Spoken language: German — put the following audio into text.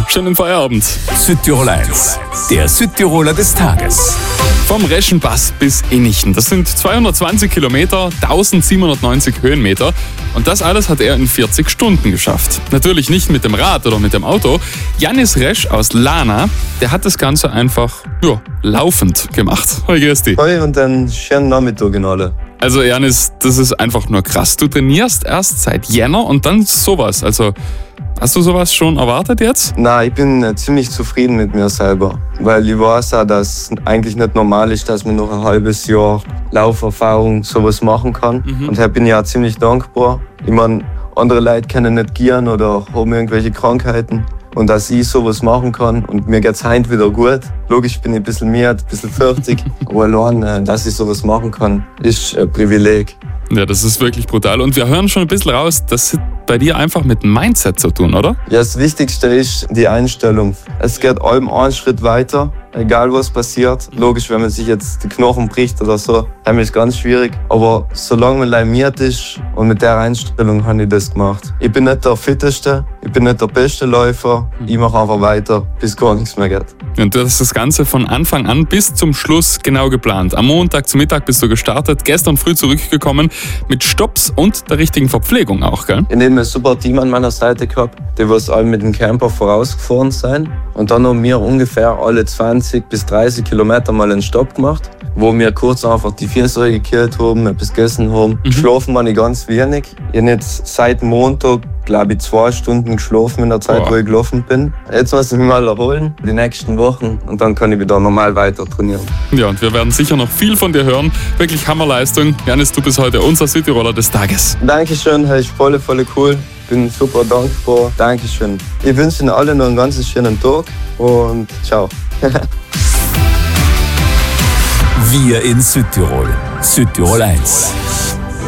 schönen Feierabend. Südtirol 1, der Südtiroler des Tages. Vom Reschenpass bis Innichen. Das sind 220 Kilometer, 1790 Höhenmeter. Und das alles hat er in 40 Stunden geschafft. Natürlich nicht mit dem Rad oder mit dem Auto. Janis Resch aus Lana, der hat das Ganze einfach, laufend gemacht. Hoi, grüß dich. Hoi und einen schönen Nachmittag in alle. Also Janis, das ist einfach nur krass. Du trainierst erst seit Jänner und dann sowas. Also, hast du sowas schon erwartet jetzt? Nein, ich bin ziemlich zufrieden mit mir selber. Weil ich weiß auch, dass es eigentlich nicht normal ist, dass man noch ein halbes Jahr Lauferfahrung sowas machen kann. Und daher bin ich auch ziemlich dankbar. Ich meine, andere Leute können nicht gehen oder haben irgendwelche Krankheiten. Und dass ich sowas machen kann und mir geht's heute wieder gut. Logisch bin ich ein bisschen mehr, ein bisschen 40, aber allein, dass ich sowas machen kann, ist ein Privileg. Ja, das ist wirklich brutal. Und wir hören schon ein bisschen raus, das hat bei dir einfach mit dem Mindset zu tun, oder? Ja, das Wichtigste ist die Einstellung. Es geht allem einen Schritt weiter, egal was passiert. Logisch, wenn man sich jetzt die Knochen bricht oder so, dann ist es ganz schwierig. Aber solange man leimiert ist und mit der Einstellung habe ich das gemacht. Ich bin nicht der Fitteste, ich bin nicht der beste Läufer. Ich mache einfach weiter, bis gar nichts mehr geht. Und du hast das Ganze von Anfang an bis zum Schluss genau geplant. Am Montag zum Mittag bist du gestartet, gestern früh zurückgekommen mit Stopps und der richtigen Verpflegung auch, gell? Ich habe ein super Team an meiner Seite gehabt, die was alle mit dem Camper vorausgefahren sind. Und dann haben wir ungefähr alle 20 bis 30 Kilometer mal einen Stopp gemacht, wo wir kurz einfach die Füße gekillt haben, etwas gegessen haben. Geschlafen habe ich ganz wenig. Ich habe jetzt seit Montag, glaube ich, 2 Stunden geschlafen in der Zeit, wo ich gelaufen bin. Jetzt muss ich mich mal erholen, die nächsten Wochen, und dann kann ich wieder normal weiter trainieren. Ja, und wir werden sicher noch viel von dir hören. Wirklich Hammerleistung. Janis, du bist heute unser Südtiroler des Tages. Dankeschön, das ist voll cool. Bin super dankbar. Dankeschön. Ich wünsche Ihnen allen noch einen ganz schönen Tag und ciao. Wir in Südtirol. Südtirol 1.